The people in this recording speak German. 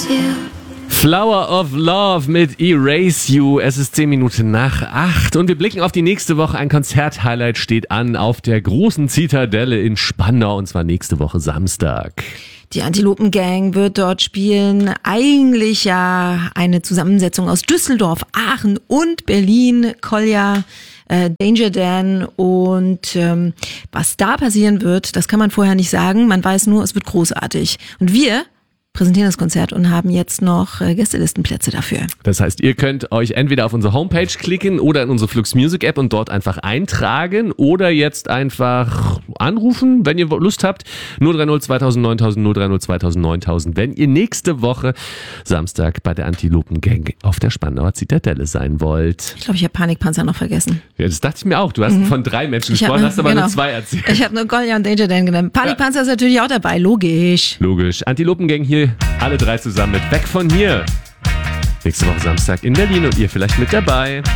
you. Flower of Love mit Erase You. Es ist 10 Minuten nach 8 und wir blicken auf die nächste Woche. Ein Konzerthighlight steht an auf der großen Zitadelle in Spandau und zwar nächste Woche Samstag. Die Antilopen Gang wird dort spielen. Eigentlich ja eine Zusammensetzung aus Düsseldorf, Aachen und Berlin. Kolja, Danger Dan und was da passieren wird, das kann man vorher nicht sagen. Man weiß nur, es wird großartig. Und wir präsentieren das Konzert und haben jetzt noch Gästelistenplätze dafür. Das heißt, ihr könnt euch entweder auf unsere Homepage klicken oder in unsere Flux Music App und dort einfach eintragen oder jetzt einfach anrufen, wenn ihr Lust habt. 030 2000 9000, 030 2000 9000, wenn ihr nächste Woche Samstag bei der Antilopen Gang auf der Spandauer Zitadelle sein wollt. Ich glaube, ich habe Panikpanzer noch vergessen. Ja, das dachte ich mir auch. Du hast von 3 Menschen gesprochen, hast aber nur 2 erzählt. Ich habe nur Kolja und Danger Dan genannt. Panikpanzer ist natürlich auch dabei, logisch. Logisch. Antilopen Gang hier, alle 3 zusammen mit Weg von hier. Nächste Woche Samstag in Berlin und ihr vielleicht mit dabei.